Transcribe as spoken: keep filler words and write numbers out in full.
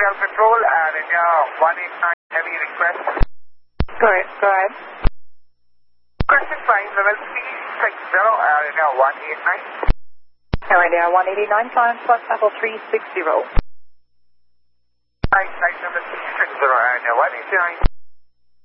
Rail Control, Air India one eight nine, heavy request. Go ahead, go ahead. Question five, level three six zero, Air India one eight nine. Air India one eighty-nine, climb slot level three six zero. Flight number three six zero, Air India one eight nine.